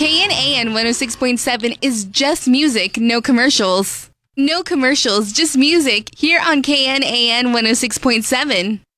KNAN 106.7 is just music, no commercials. No commercials, just music, here on KNAN 106.7.